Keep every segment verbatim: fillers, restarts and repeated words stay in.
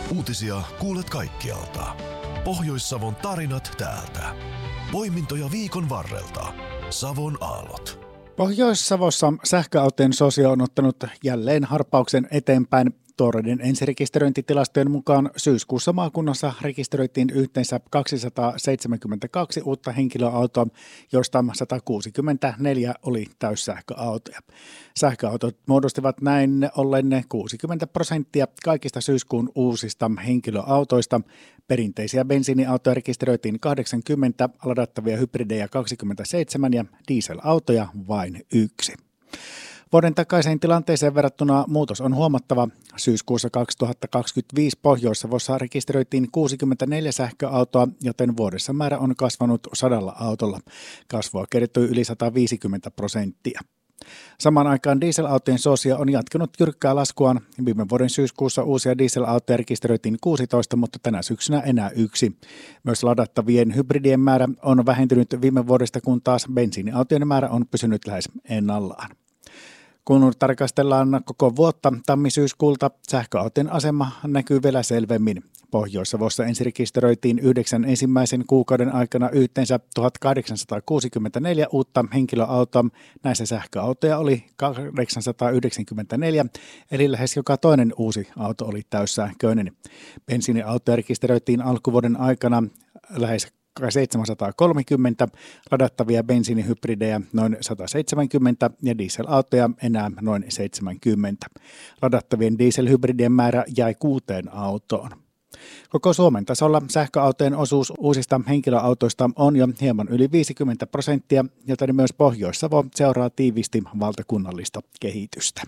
Uutisia kuulet kaikkialta. Pohjois-Savon tarinat täältä. Poimintoja viikon varrelta. Savon aallot. Pohjois-Savossa sähköautojen suosio on ottanut jälleen harppauksen eteenpäin. Tuoreiden ensirekisteröintitilastojen mukaan syyskuussa maakunnassa rekisteröitiin yhteensä kaksisataaseitsemänkymmentäkaksi uutta henkilöautoa, joista sata kuusikymmentäneljä oli täyssähköautoja. Sähköautot muodostivat näin ollen kuusikymmentä prosenttia kaikista syyskuun uusista henkilöautoista. Perinteisiä bensiiniautoja rekisteröitiin kahdeksankymmentä, ladattavia hybridejä kaksikymmentäseitsemän ja dieselautoja vain yksi. Vuoden takaiseen tilanteeseen verrattuna muutos on huomattava. Syyskuussa kaksituhattakaksikymmentäviisi Pohjois-Savossa rekisteröitiin kuusikymmentäneljä sähköautoa, joten vuodessa määrä on kasvanut sadalla autolla. Kasvua kertoi yli sata viisikymmentä prosenttia. Samaan aikaan dieselautojen suosio on jatkanut jyrkkää laskuaan. Viime vuoden syyskuussa uusia dieselautoja rekisteröitiin kuusitoista, mutta tänä syksynä enää yksi. Myös ladattavien hybridien määrä on vähentynyt viime vuodesta, kun taas bensiiniautojen määrä on pysynyt lähes ennallaan. Kun tarkastellaan koko vuotta tammi-syyskuulta, sähköautojen asema näkyy vielä selvemmin. Pohjois-Savossa ensirekisteröitiin yhdeksän ensimmäisen kuukauden aikana yhteensä tuhatkahdeksansataakuusikymmentäneljä uutta henkilöautoa. Näissä sähköautoja oli kahdeksansataayhdeksänkymmentäneljä, eli lähes joka toinen uusi auto oli täyssähköinen. Bensiiniautoja rekisteröitiin alkuvuoden aikana lähes seitsemänsataakolmekymmentä, ladattavia bensiinihybridejä noin sata seitsemänkymmentä ja dieselautoja enää noin seitsemänkymmentä. Ladattavien dieselhybridien määrä jäi kuuteen autoon. Koko Suomen tasolla sähköautojen osuus uusista henkilöautoista on jo hieman yli viisikymmentä prosenttia, joten myös Pohjois-Savo seuraa tiiviisti valtakunnallista kehitystä.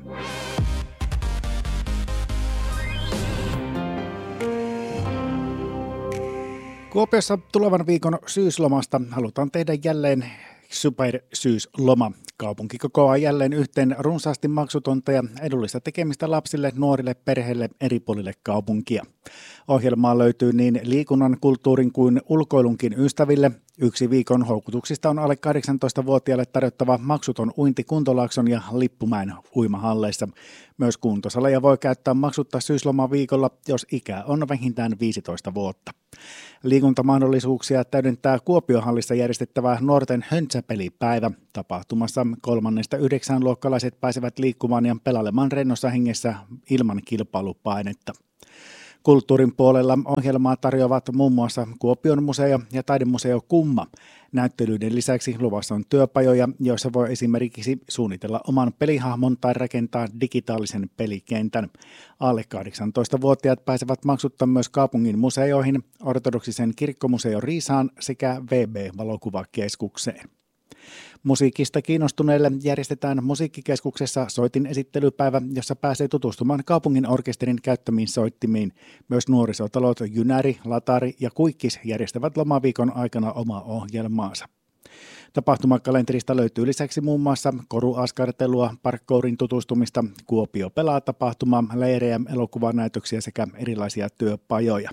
Kuopiossa tulevan viikon syyslomasta halutaan tehdä jälleen supersyysloma. Kaupunki kokoaa jälleen yhteen runsaasti maksutonta ja edullista tekemistä lapsille, nuorille, perheille eri puolille kaupunkia. Ohjelmaa löytyy niin liikunnan, kulttuurin kuin ulkoilunkin ystäville. Yksi viikon houkutuksista on alle kahdeksantoistavuotiaille tarjottava maksuton uinti Kuntolaakson ja Lippumäen uimahalleissa. Myös kuntosaleja voi käyttää maksutta syyslomaviikolla, jos ikä on vähintään viisitoista vuotta. Liikuntamahdollisuuksia täydentää Kuopiohallissa järjestettävä nuorten höntsäpelipäivä. Tapahtumassa kolmannesta yhdeksään luokkalaiset pääsevät liikkumaan ja pelailemaan rennossa hengessä ilman kilpailupainetta. Kulttuurin puolella ohjelmaa tarjoavat muun muassa Kuopion museo ja taidemuseo Kumma. Näyttelyiden lisäksi luvassa on työpajoja, joissa voi esimerkiksi suunnitella oman pelihahmon tai rakentaa digitaalisen pelikentän. Alle kahdeksantoistavuotiaat pääsevät maksutta myös kaupungin museoihin, ortodoksisen kirkkomuseo Riisaan sekä V B-valokuvakeskukseen. Musiikista kiinnostuneille järjestetään Musiikkikeskuksessa soitin esittelypäivä, jossa pääsee tutustumaan kaupungin orkesterin käyttämiin soittimiin. Myös nuorisotalot Jynäri, Latari ja Kuikkis järjestävät lomaviikon aikana omaa ohjelmaansa. Tapahtumakalenterista löytyy lisäksi muun muassa koruaskartelua, parkkourin tutustumista, Kuopio pelaa -tapahtumaa, leirejä, elokuvanäytöksiä sekä erilaisia työpajoja.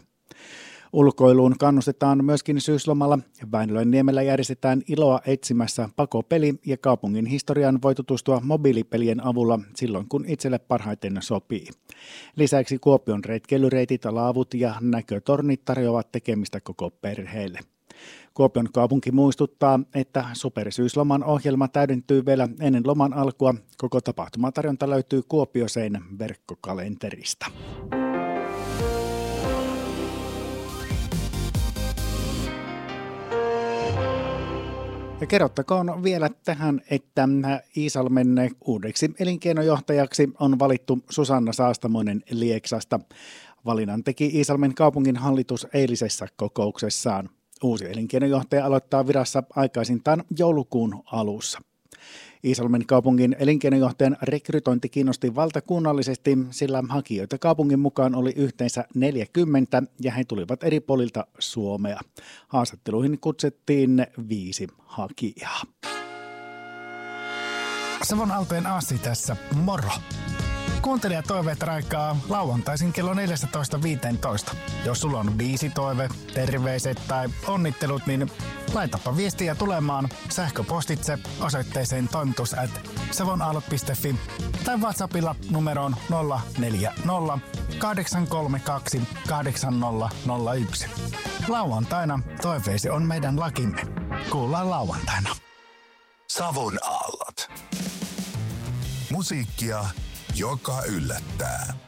Ulkoiluun kannustetaan myöskin syyslomalla. Väinölänniemellä järjestetään iloa etsimässä pakopeli ja kaupungin historiaan voi tutustua mobiilipelien avulla silloin, kun itselle parhaiten sopii. Lisäksi Kuopion retkeilyreitit, laavut ja näkötornit tarjoavat tekemistä koko perheelle. Kuopion kaupunki muistuttaa, että supersyysloman ohjelma täydentyy vielä ennen loman alkua. Koko tapahtumatarjonta löytyy Kuopiosein verkkokalenterista. Ja kerrottakoon vielä tähän, että Iisalmen uudeksi elinkeinojohtajaksi on valittu Susanna Saastamoinen Lieksasta. Valinnan teki Iisalmen kaupungin hallitus eilisessä kokouksessaan. Uusi elinkeinojohtaja aloittaa virassa aikaisintaan joulukuun alussa. Iisalmen kaupungin elinkeinojohtajan rekrytointi kiinnosti valtakunnallisesti, sillä hakijoita kaupungin mukaan oli yhteensä neljäkymmentä ja he tulivat eri puolilta Suomea. Haastatteluihin kutsuttiin viisi hakijaa. Savon Alpeen Assi tässä, moro! Kuuntelijatoiveet raikaa lauantaisin kello neljätoista viisitoista. Jos sulla on biisi toive, terveiset tai onnittelut, niin laitapa viestiä tulemaan sähköpostitse osoitteeseen toimitus at savonaallot piste fi tai WhatsAppilla numeroon nolla neljä nolla kahdeksan kolme kaksi kahdeksan nolla nolla yksi. Lauantaina toiveesi on meidän lakimme. Kuullaan lauantaina. Savon aallot. Musiikkia, joka yllättää.